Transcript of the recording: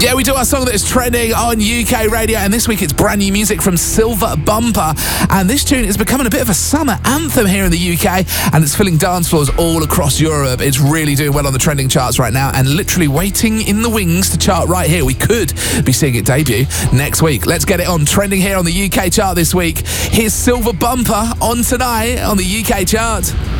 Yeah, we do our song that is trending on UK radio, and this week it's brand new music from Silver Bumper, and this tune is becoming a bit of a summer anthem here in the UK, and it's filling dance floors all across Europe. It's really doing well on the trending charts right now, and literally waiting in the wings to chart right here. We could be seeing it debut next week. Let's get it on trending here on the UK chart this week. Here's Silver Bumper on tonight on the UK chart.